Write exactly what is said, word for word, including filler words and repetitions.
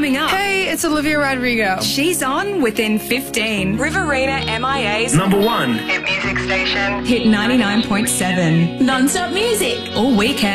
coming up. Hey, it's Olivia Rodrigo. She's on within fifteen. Riverina M I A's number one hit music station. Hit ninety-nine point seven. Non-stop music all weekend.